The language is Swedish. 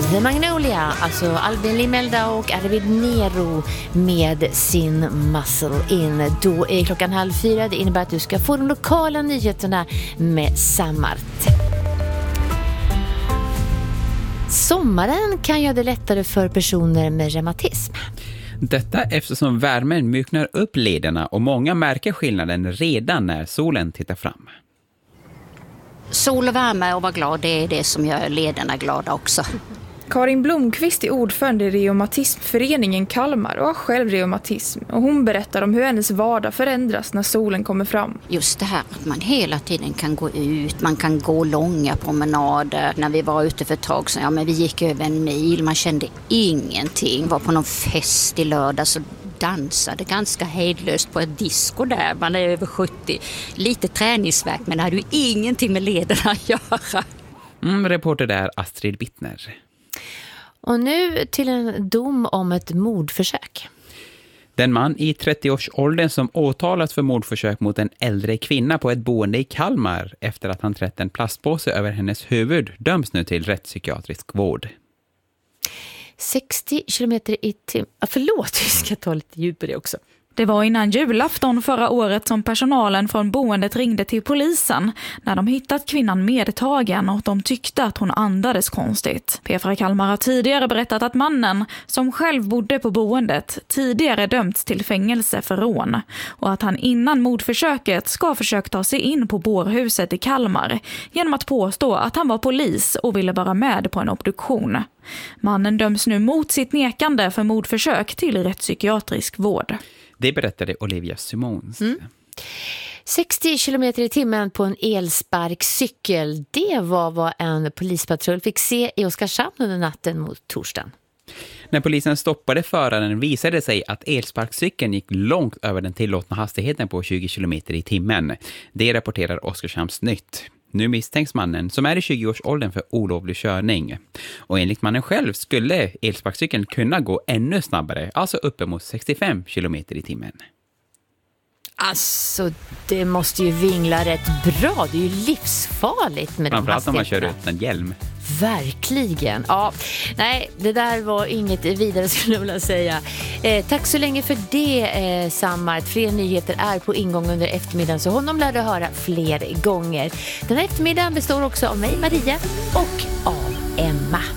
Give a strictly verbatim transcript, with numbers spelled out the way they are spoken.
The Magnolia, alltså Albin Limelda och Arvid Nero med sin Muscle In. Då är klockan halv fyra. Det innebär att du ska få de lokala nyheterna med Sammart. Sommaren kan göra det lättare för personer med reumatism. Detta eftersom värmen mjuknar upp lederna och många märker skillnaden redan när solen tittar fram. Sol och värme och vara glad, det är det som gör lederna glada också. Karin Blomqvist är ordförande i Reumatismföreningen Kalmar och har själv reumatism. Och hon berättar om hur hennes vardag förändras när solen kommer fram. Just det här att man hela tiden kan gå ut, man kan gå långa promenader. När vi var ute för ett tag så ja, men vi gick över en mil, man kände ingenting. Var på någon fest i lördag så dansade ganska hejdlöst på ett disco där. Man är över sjuttio. Lite träningsverk men det hade ju ingenting med lederna att göra. Mm, reporter där Astrid Bittner. Och nu till en dom om ett mordförsök. Den man i trettioårsåldern som åtalas för mordförsök mot en äldre kvinna på ett boende i Kalmar efter att han trätt en plastpåse över hennes huvud döms nu till rättspsykiatrisk vård. sextio kilometer i timmen. Ah, förlåt, vi ska ta lite ljud på det också. Det var innan julafton förra året som personalen från boendet ringde till polisen när de hittat kvinnan medtagen och de tyckte att hon andades konstigt. P fyra Kalmar har tidigare berättat att mannen, som själv bodde på boendet, tidigare dömts till fängelse för rån och att han innan mordförsöket ska försöka ta sig in på bårhuset i Kalmar genom att påstå att han var polis och ville vara med på en obduktion. Mannen döms nu mot sitt nekande för mordförsök till rättspsykiatrisk vård. Det berättade Olivia Simons. Mm. sextio kilometer i timmen på en elsparkcykel. Det var vad en polispatrull fick se i Oskarshamn under natten mot torsdagen. När polisen stoppade föraren visade det sig att elsparkcykeln gick långt över den tillåtna hastigheten på tjugo kilometer i timmen. Det rapporterar Oskarshamns Nytt. Nu misstänks mannen, som är i tjugoårsåldern, för olovlig körning. Och enligt mannen själv skulle elsparkcykeln kunna gå ännu snabbare, alltså uppemot sextiofem kilometer i timmen. Alltså, det måste ju vingla rätt bra. Det är ju livsfarligt med de framförallt om man kör hastigheterna. ut en hjälm. Verkligen. Ja, nej, det där var inget vidare skulle jag vilja säga. Eh, tack så länge för det, eh, Sammart. Fler nyheter är på ingång under eftermiddagen, så honom lär du höra fler gånger. Den här eftermiddagen består också av mig, Maria, och av Emma.